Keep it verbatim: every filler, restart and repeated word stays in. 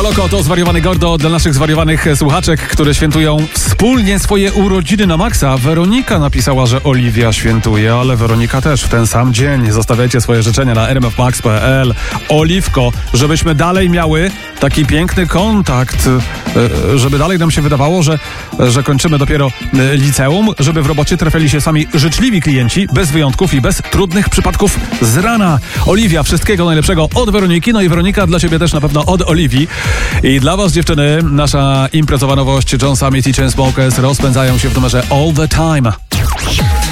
Loko to zwariowany Gordo dla naszych zwariowanych słuchaczek, które świętują wspólnie swoje urodziny na maksa. Weronika napisała, że Oliwia świętuje, ale Weronika też w ten sam dzień. Zostawiajcie swoje życzenia na r m f max kropka p l. Oliwko, żebyśmy dalej miały taki piękny kontakt, żeby dalej nam się wydawało, że, że kończymy dopiero liceum, żeby w robocie trafiali się sami życzliwi klienci, bez wyjątków i bez trudnych przypadków z rana. Oliwia, wszystkiego najlepszego od Weroniki, no i Weronika dla ciebie też na pewno od Oliwii. I dla was, dziewczyny, nasza imprezowa nowość John Summit i Chainsmokers rozpędzają się w numerze All the Time.